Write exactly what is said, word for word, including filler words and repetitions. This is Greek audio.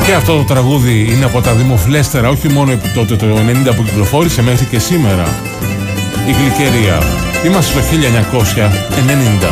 Και αυτό το τραγούδι είναι από τα δημοφιλέστερα, όχι μόνο επί τότε το ενενήντα που κυκλοφόρησε, μέχρι και σήμερα. Η Γλυκερία. Είμαστε στο χίλια εννιακόσια ενενήντα.